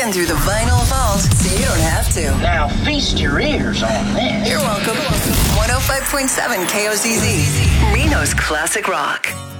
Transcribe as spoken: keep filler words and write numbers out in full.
digging through the vinyl vault so you don't have to. Now feast your ears on this. You're welcome. one oh five point seven K O Z Z, Reno's Classic Rock.